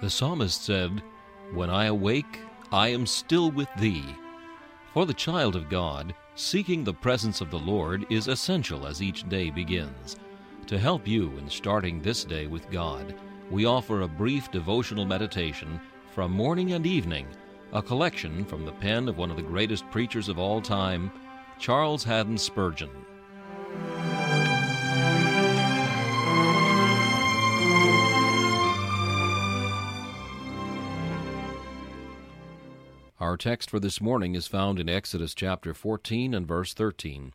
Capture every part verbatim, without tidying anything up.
The psalmist said, "When I awake, I am still with thee." For the child of God, seeking the presence of the Lord is essential as each day begins. To help you in starting this day with God, we offer a brief devotional meditation from morning and evening, a collection from the pen of one of the greatest preachers of all time, Charles Haddon Spurgeon. Our text for this morning is found in Exodus chapter fourteen and verse thirteen.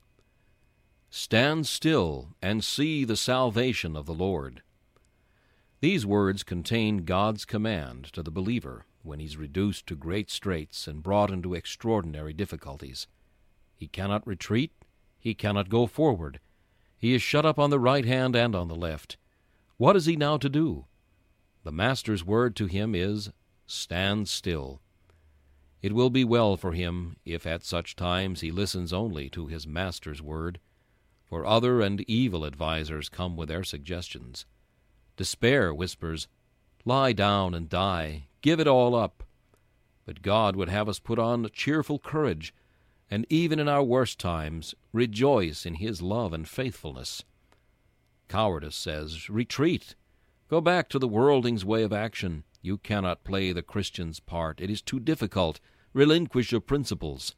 "Stand still and see the salvation of the Lord." These words contain God's command to the believer when he's reduced to great straits and brought into extraordinary difficulties. He cannot retreat, he cannot go forward. He is shut up on the right hand and on the left. What is he now to do? The Master's word to him is, "Stand still." It will be well for him if at such times he listens only to his Master's word, for other and evil advisers come with their suggestions. Despair whispers, "Lie down and die, give it all up." But God would have us put on cheerful courage, and even in our worst times rejoice in His love and faithfulness. Cowardice says, "Retreat. Go back to the worldling's way of action. You cannot play the Christian's part. It is too difficult. Relinquish your principles."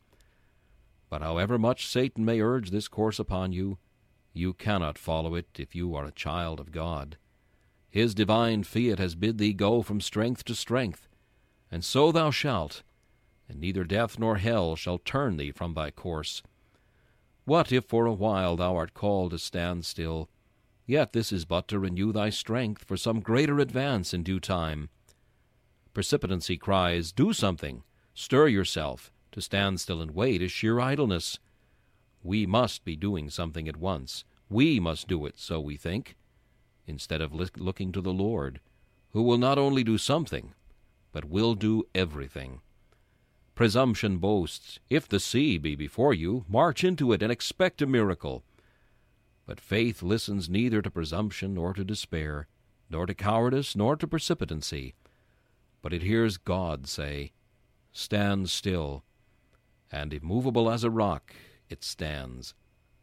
But however much Satan may urge this course upon you, you cannot follow it if you are a child of God. His divine fiat has bid thee go from strength to strength, and so thou shalt, and neither death nor hell shall turn thee from thy course. What if for a while thou art called to stand still? Yet this is but to renew thy strength for some greater advance in due time. Precipitancy cries, "Do something, stir yourself. To stand still and wait is sheer idleness." We must be doing something at once. We must do it, so we think, instead of looking to the Lord, who will not only do something, but will do everything. Presumption boasts, "If the sea be before you, march into it and expect a miracle." But faith listens neither to presumption nor to despair, nor to cowardice nor to precipitancy, but it hears God say, "Stand still," and immovable as a rock it stands.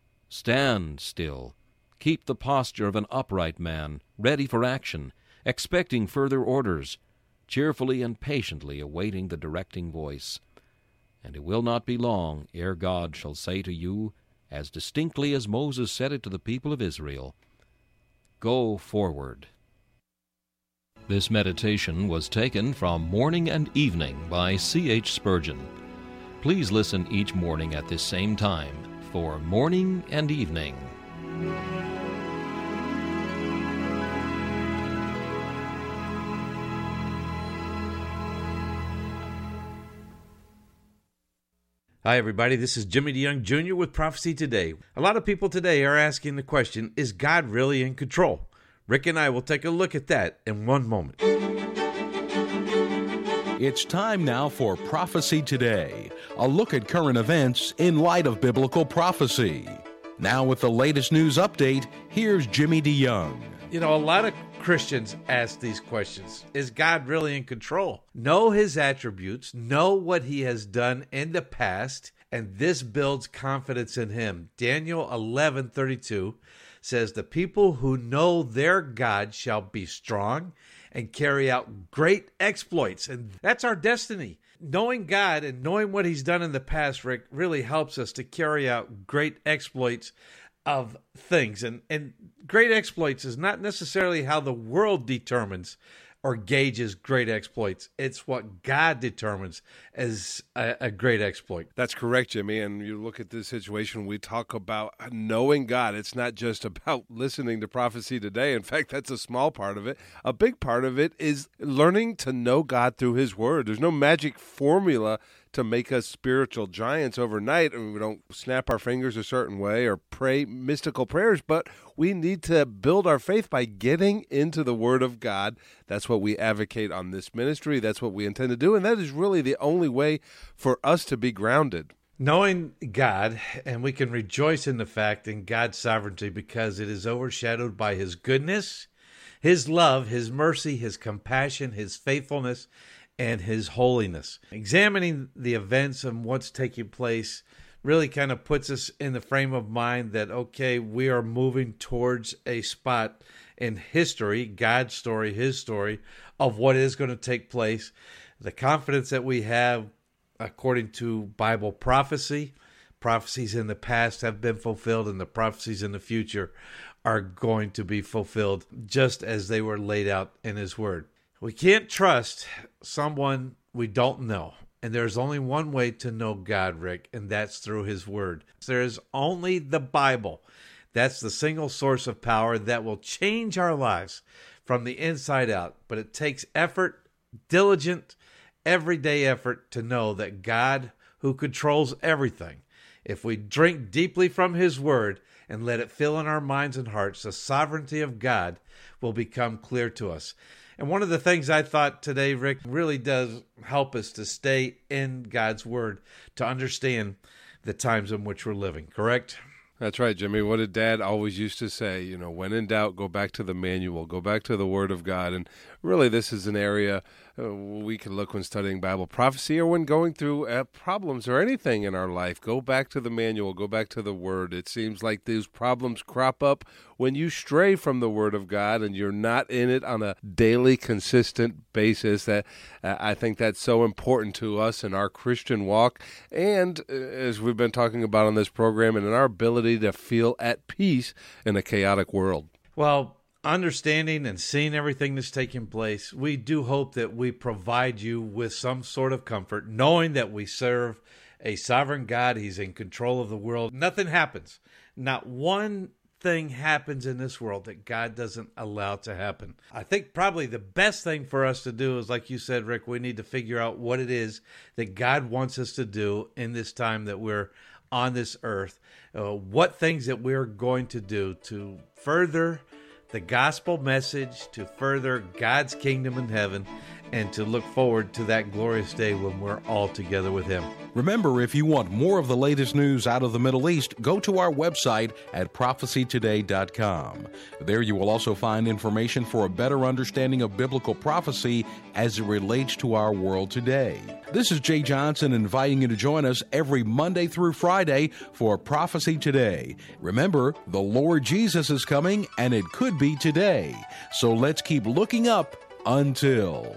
Stand still. Keep the posture of an upright man, ready for action, expecting further orders, cheerfully and patiently awaiting the directing voice. And it will not be long ere God shall say to you, as distinctly as Moses said it to the people of Israel, "Go forward." This meditation was taken from Morning and Evening by C H Spurgeon. Please listen each morning at this same time for Morning and Evening. Hi, everybody. This is Jimmy DeYoung Junior with Prophecy Today. A lot of people today are asking the question, is God really in control? Rick and I will take a look at that in one moment. It's time now for Prophecy Today, a look at current events in light of biblical prophecy. Now with the latest news update, here's Jimmy DeYoung. You know, a lot of Christians ask these questions. Is God really in control? Know His attributes, know what He has done in the past, and this builds confidence in Him. Daniel eleven thirty-two says, "The people who know their God shall be strong and carry out great exploits." And that's our destiny. Knowing God and knowing what He's done in the past, Rick, really helps us to carry out great exploits of things. And, and great exploits is not necessarily how the world determines or gauges great exploits. It's what God determines as a, a great exploit. That's correct, Jimmy. And you look at this situation, we talk about knowing God. It's not just about listening to Prophecy Today. In fact, that's a small part of it. A big part of it is learning to know God through His Word. There's no magic formula to make us spiritual giants overnight. I mean, we don't snap our fingers a certain way or pray mystical prayers, but we need to build our faith by getting into the Word of God. That's what we advocate on this ministry. That's what we intend to do, and that is really the only way for us to be grounded. Knowing God, and we can rejoice in the fact in God's sovereignty because it is overshadowed by His goodness His love, His mercy, His compassion, His faithfulness, and His holiness. Examining the events and what's taking place really kind of puts us in the frame of mind that, okay, we are moving towards a spot in history, God's story, His story, of what is going to take place. The confidence that we have, according to Bible prophecy, prophecies in the past have been fulfilled, and the prophecies in the future are going to be fulfilled just as they were laid out in His Word. We can't trust someone we don't know. And there's only one way to know God, Rick, and that's through His Word. There is only the Bible. That's the single source of power that will change our lives from the inside out. But it takes effort, diligent, everyday effort to know that God, who controls everything, if we drink deeply from His Word and let it fill in our minds and hearts, the sovereignty of God will become clear to us. And one of the things I thought today, Rick, really does help us to stay in God's Word, to understand the times in which we're living, correct? That's right, Jimmy. What did Dad always used to say? You know, when in doubt, go back to the manual, go back to the Word of God. And really, this is an area uh, we can look when studying Bible prophecy or when going through uh, problems or anything in our life. Go back to the manual, go back to the Word. It seems like these problems crop up when you stray from the Word of God and you're not in it on a daily, consistent basis. That uh, I think that's so important to us in our Christian walk. And uh, as we've been talking about on this program, and in our ability to feel at peace in a chaotic world. Well, understanding and seeing everything that's taking place, we do hope that we provide you with some sort of comfort, knowing that we serve a sovereign God. He's in control of the world. Nothing happens. Not one thing happens in this world that God doesn't allow to happen. I think probably the best thing for us to do is, like you said, Rick, we need to figure out what it is that God wants us to do in this time that we're on this earth, uh, what things that we're going to do to further the gospel message, to further God's kingdom in heaven, and to look forward to that glorious day when we're all together with Him. Remember, if you want more of the latest news out of the Middle East, go to our website at prophecy today dot com. There you will also find information for a better understanding of biblical prophecy as it relates to our world today. This is Jay Johnson inviting you to join us every Monday through Friday for Prophecy Today. Remember, the Lord Jesus is coming, and it could be today. So let's keep looking up until...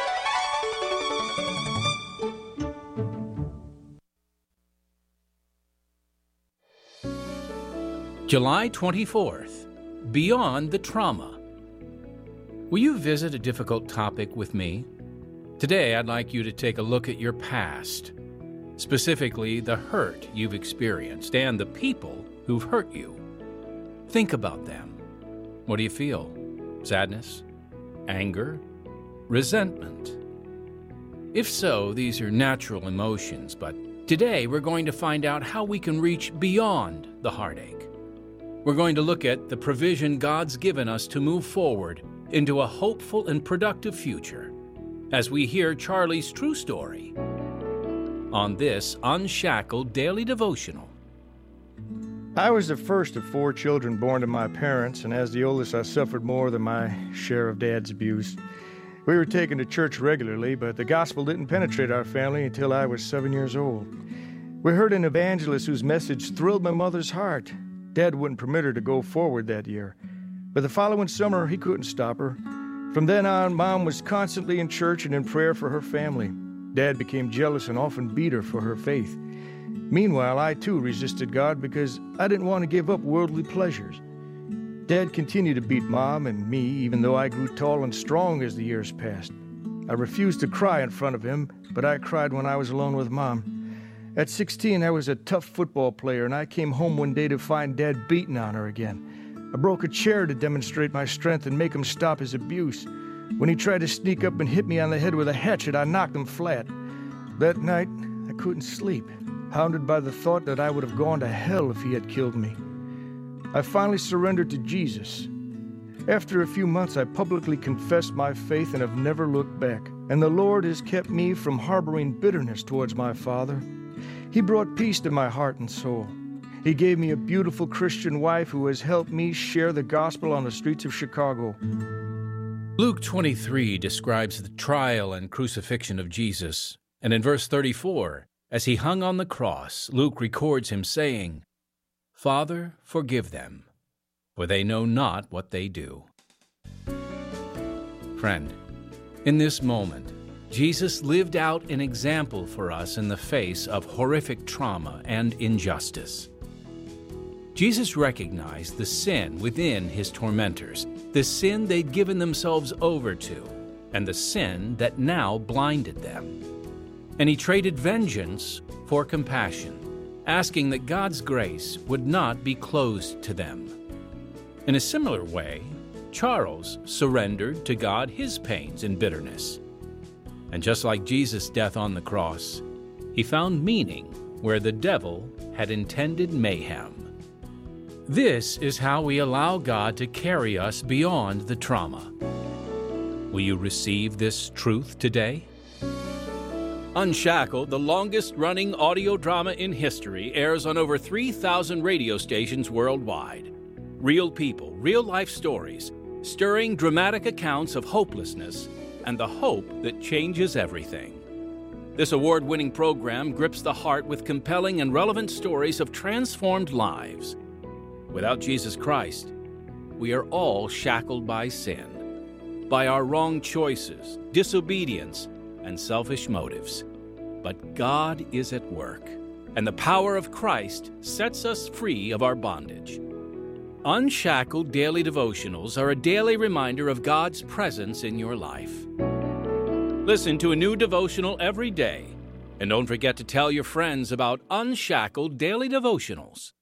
July twenty-fourth, Beyond the Trauma. Will you visit a difficult topic with me? Today, I'd like you to take a look at your past, specifically the hurt you've experienced and the people who've hurt you. Think about them. What do you feel? Sadness? Anger? Resentment? If so, these are natural emotions, but today we're going to find out how we can reach beyond the heartache. We're going to look at the provision God's given us to move forward into a hopeful and productive future as we hear Charlie's true story on this Unshackled Daily Devotional. I was the first of four children born to my parents, and as the oldest, I suffered more than my share of Dad's abuse. We were taken to church regularly, but the gospel didn't penetrate our family until I was seven years old. We heard an evangelist whose message thrilled my mother's heart. Dad wouldn't permit her to go forward that year, but the following summer, he couldn't stop her. From then on, Mom was constantly in church and in prayer for her family. Dad became jealous and often beat her for her faith. Meanwhile, I too resisted God because I didn't want to give up worldly pleasures. Dad continued to beat Mom and me, even though I grew tall and strong as the years passed. I refused to cry in front of him, but I cried when I was alone with Mom. At sixteen, I was a tough football player, and I came home one day to find Dad beating on her again. I broke a chair to demonstrate my strength and make him stop his abuse. When he tried to sneak up and hit me on the head with a hatchet, I knocked him flat. That night, I couldn't sleep, hounded by the thought that I would have gone to hell if he had killed me. I finally surrendered to Jesus. After a few months, I publicly confessed my faith and have never looked back. And the Lord has kept me from harboring bitterness towards my father. He brought peace to my heart and soul. He gave me a beautiful Christian wife who has helped me share the gospel on the streets of Chicago. Luke twenty-three describes the trial and crucifixion of Jesus, and in verse thirty-four, as he hung on the cross, Luke records him saying, "Father, forgive them, for they know not what they do." Friend, in this moment, Jesus lived out an example for us in the face of horrific trauma and injustice. Jesus recognized the sin within his tormentors, the sin they'd given themselves over to, and the sin that now blinded them. And he traded vengeance for compassion, asking that God's grace would not be closed to them. In a similar way, Charles surrendered to God his pains and bitterness. And just like Jesus' death on the cross, he found meaning where the devil had intended mayhem. This is how we allow God to carry us beyond the trauma. Will you receive this truth today? Unshackled, the longest-running audio drama in history, airs on over three thousand radio stations worldwide. Real people, real-life stories, stirring dramatic accounts of hopelessness and the hope that changes everything. This award-winning program grips the heart with compelling and relevant stories of transformed lives. Without Jesus Christ, we are all shackled by sin, by our wrong choices, disobedience, and selfish motives. But God is at work, and the power of Christ sets us free of our bondage. Unshackled Daily Devotionals are a daily reminder of God's presence in your life. Listen to a new devotional every day, and don't forget to tell your friends about Unshackled Daily Devotionals.